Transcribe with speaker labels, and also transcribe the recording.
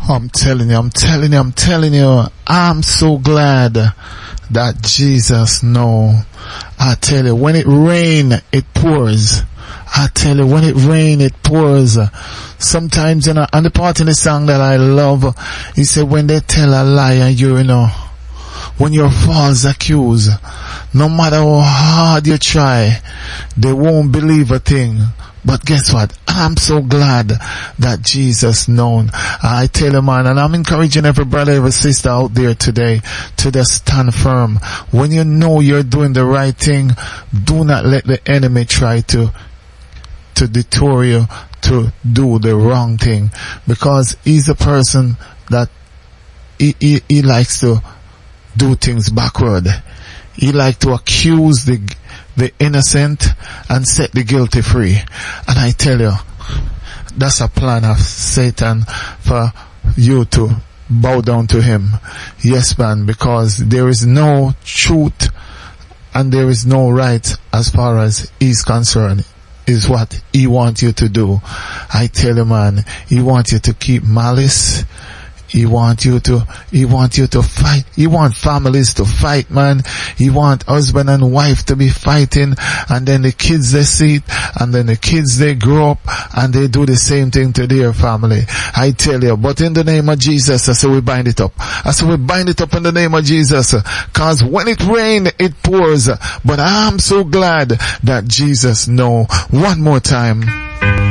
Speaker 1: I'm telling you, I'm so glad that Jesus know. I tell you, when it rain, it pours. I tell you, when it rain, it pours. Sometimes, and the part in the song that I love, he said, when they tell a lie and you know, when you're false accused, no matter how hard you try, they won't believe a thing. But guess what? I'm so glad that Jesus known. I tell you, man, and I'm encouraging every brother, every sister out there today to just stand firm. When you know you're doing the right thing, do not let the enemy try to detour you to do the wrong thing, because he's a person that he likes to do things backward. He likes to accuse the innocent and set the guilty free. And I tell you, that's a plan of Satan for you to bow down to him. Yes, man, because there is no truth and there is no right as far as he's concerned. Is what he wants you to do. I tell you, man, he wants you to keep malice. He wants you to fight. He wants families to fight, man. He wants husband and wife to be fighting, and then the kids they see it, and then the kids they grow up and they do the same thing to their family. I tell you, but in the name of Jesus, I say we bind it up. I say we bind it up in the name of Jesus, cause when it rains, it pours. But I'm so glad that Jesus know. One more time.